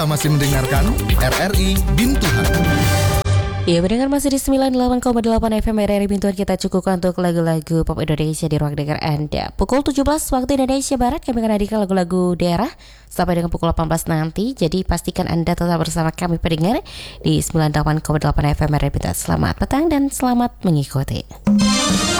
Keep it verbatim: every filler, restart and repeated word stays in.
Anda masih mendengarkan R R I Bintuhan. Ya, mendengar masih di sembilan puluh delapan koma delapan F M R R I Bintuan. Kita cukupkan untuk lagu-lagu pop Indonesia di ruang dengar Anda. Pukul tujuh belas waktu Indonesia Barat kami akan hadirkan lagu-lagu daerah sampai dengan pukul delapan belas nanti. Jadi pastikan Anda tetap bersama kami pendengar di sembilan puluh delapan koma delapan F M R R I Bintuan. Selamat petang dan selamat mengikuti.